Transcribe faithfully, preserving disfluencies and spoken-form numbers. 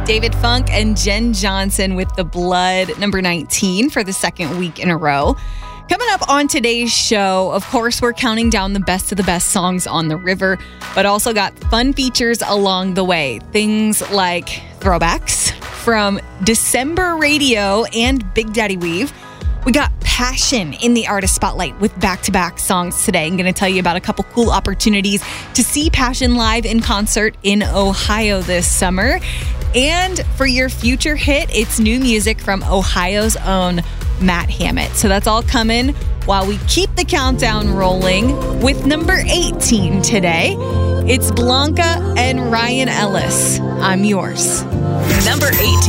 David Funk and Jen Johnson with The Blood, number nineteen for the second week in a row. Coming up on today's show, of course, we're counting down the best of the best songs on the river, but also got fun features along the way. Things like throwbacks from December Radio and Big Daddy Weave. We got passion in the artist spotlight with back-to-back songs today. I'm going to tell you about a couple cool opportunities to see Passion live in concert in Ohio this summer. And for your future hit, it's new music from Ohio's own Matt Hammett. So that's all coming while we keep the countdown rolling with number eighteen today. It's Blanca and Ryan Ellis. I'm yours. Number eighteen.